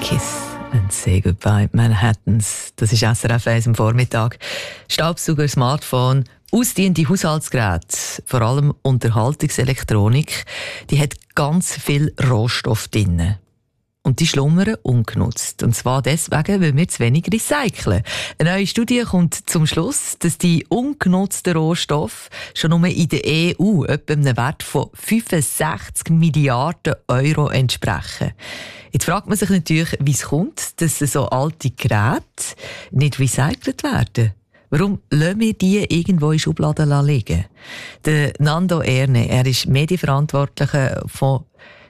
Kiss and Say Goodbye Manhattans. Das ist SRF 1 am Vormittag. Staubsauger, Smartphone, ausdiente Haushaltsgeräte, vor allem Unterhaltungselektronik, die hat ganz viel Rohstoff drin. Und die schlummern ungenutzt. Und zwar deswegen, weil wir zu wenig recyceln. Eine neue Studie kommt zum Schluss, dass die ungenutzten Rohstoffe schon nur in der EU etwa einem Wert von 65 Milliarden Euro entsprechen. Jetzt fragt man sich natürlich, wie es kommt, dass so alte Geräte nicht recycelt werden. Warum lassen wir die irgendwo in Schubladen liegen? Der Nando Erne, er ist Medienverantwortlicher von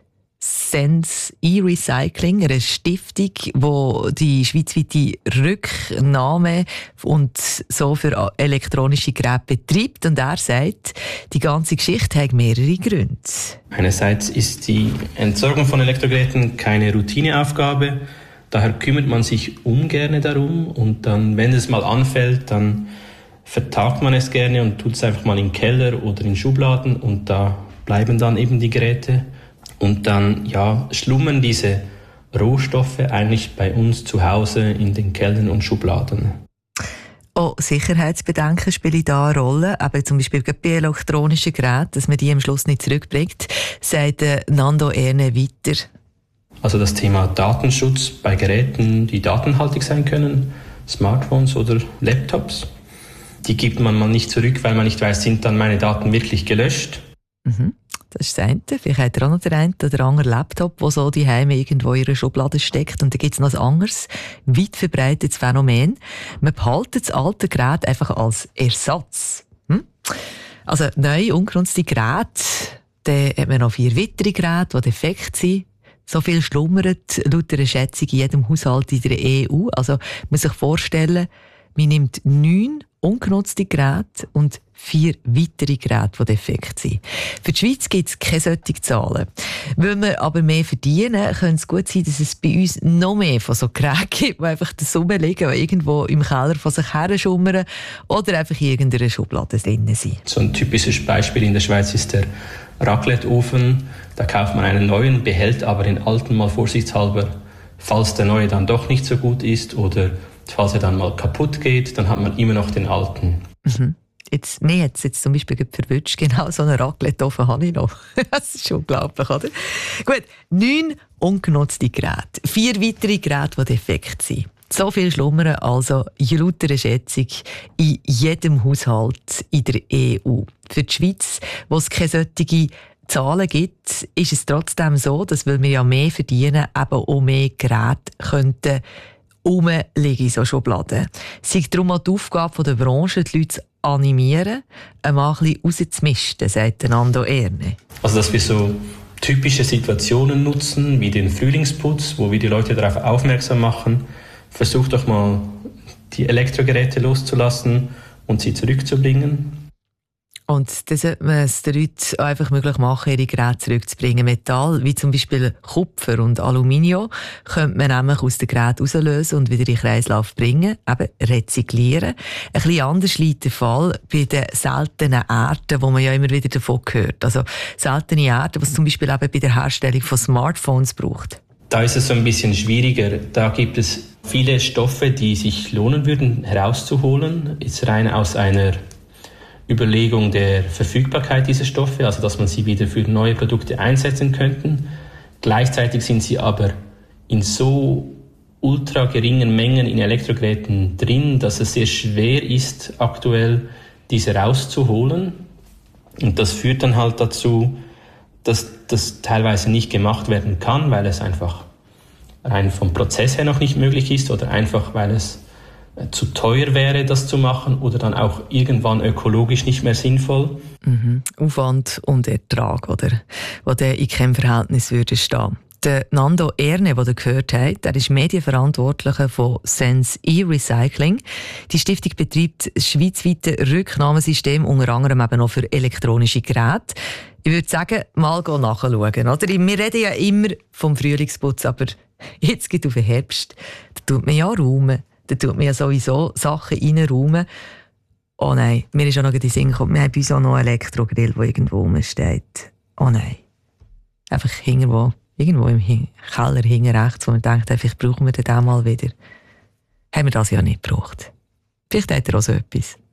Sense E-Recycling, eine Stiftung, die die schweizweite Rücknahme und so für elektronische Geräte betreibt. Und er sagt, die ganze Geschichte hat mehrere Gründe. Einerseits ist die Entsorgung von Elektrogeräten keine Routineaufgabe. Daher kümmert man sich ungern darum. Und dann, wenn es mal anfällt, dann vertagt man es gerne und tut es einfach mal im Keller oder in Schubladen. Und da bleiben dann eben die Geräte. Und dann schlummern diese Rohstoffe eigentlich bei uns zu Hause in den Kellern und Schubladen. Auch Sicherheitsbedenken spielen da eine Rolle, aber zum Beispiel bei elektronischen Geräten, dass man die am Schluss nicht zurückbringt, sagt Nando Erne weiter. Also das Thema Datenschutz bei Geräten, die datenhaltig sein können, Smartphones oder Laptops, die gibt man mal nicht zurück, weil man nicht weiß, sind dann meine Daten wirklich gelöscht. Mhm. Das ist das eine. Vielleicht hat er auch noch den einen oder anderen Laptop, der so daheim irgendwo in einer Schublade steckt. Und dann gibt es noch ein anderes, weit verbreitetes Phänomen. Man behaltet das alte Gerät einfach als Ersatz. Also neu, ungenutzte Geräte, dann hat man noch 4 weitere Geräte, die defekt sind. So viel schlummert laut einer Schätzung in jedem Haushalt in der EU. Also man muss sich vorstellen, man nimmt 9 ungenutzte Geräte und 4 weitere Geräte, die defekt sind. Für die Schweiz gibt es keine solchen Zahlen. Weil wir aber mehr verdienen, könnte es gut sein, dass es bei uns noch mehr von so Geräten gibt, die einfach da rumliegen, die irgendwo im Keller von sich her schummern oder einfach in irgendeiner Schublade drin sind. So ein typisches Beispiel in der Schweiz ist der Raclette-Ofen. Da kauft man einen neuen, behält aber den alten mal vorsichtshalber, falls der neue dann doch nicht so gut ist oder falls er dann mal kaputt geht, dann hat man immer noch den alten. Mhm. Mir hat es jetzt zum Beispiel verwünscht, genau so einen Raclette-Ofen habe ich noch. Das ist unglaublich, oder? Gut, 9 ungenutzte Geräte, 4 weitere Geräte, die defekt sind. So viel schlummern also laut einer Schätzung in jedem Haushalt in der EU. Für die Schweiz, wo es keine solchen Zahlen gibt, ist es trotzdem so, dass, weil wir ja mehr verdienen, eben auch mehr Geräte könnten rumliegen in so Schubladen. Es ist darum auch die Aufgabe der Branche, die Leute zu animieren, einmal ein bisschen rauszumisten, sagt Nando Erne. Also, dass wir so typische Situationen nutzen, wie den Frühlingsputz, wo wir die Leute darauf aufmerksam machen, versucht doch mal, die Elektrogeräte loszulassen und sie zurückzubringen. Und das sollte man es den Leuten einfach möglich machen, ihre Geräte zurückzubringen. Metall, wie zum Beispiel Kupfer und Aluminium, könnte man nämlich aus den Geräten rauslösen und wieder in den Kreislauf bringen, eben rezyklieren. Ein bisschen anders liegt der Fall bei den seltenen Erden, wo man ja immer wieder davon hört. Also seltene Erden, was zum Beispiel eben bei der Herstellung von Smartphones braucht. Da ist es so ein bisschen schwieriger. Da gibt es viele Stoffe, die sich lohnen würden, herauszuholen. Jetzt rein aus einer Überlegung der Verfügbarkeit dieser Stoffe, also dass man sie wieder für neue Produkte einsetzen könnte. Gleichzeitig sind sie aber in so ultra geringen Mengen in Elektrogeräten drin, dass es sehr schwer ist, aktuell diese rauszuholen. Und das führt dann halt dazu, dass das teilweise nicht gemacht werden kann, weil es einfach rein vom Prozess her noch nicht möglich ist oder einfach, weil es zu teuer wäre, das zu machen oder dann auch irgendwann ökologisch nicht mehr sinnvoll. Mhm. Aufwand und Ertrag, oder? Wo der in keinem Verhältnis würde stehen. Der Nando Erne, den ihr gehört habt, der ist Medienverantwortlicher von Sense E-Recycling. Die Stiftung betreibt das schweizweite Rücknahmesystem, unter anderem eben auch für elektronische Geräte. Ich würde sagen, mal nachschauen, oder? Wir reden ja immer vom Frühlingsputz, aber jetzt geht es auf den Herbst. Da tut man ja räumen. Da tut man ja sowieso Sachen reinräumen. Oh nein, mir ist auch noch in den Sinn gekommen, wir haben bei uns auch noch einen Elektrogrill, der irgendwo rumsteht. Oh nein. Einfach irgendwo irgendwo im Keller hinten rechts, wo man denkt, vielleicht brauchen wir den mal wieder. Haben wir das ja nicht gebraucht. Vielleicht hat er auch so etwas.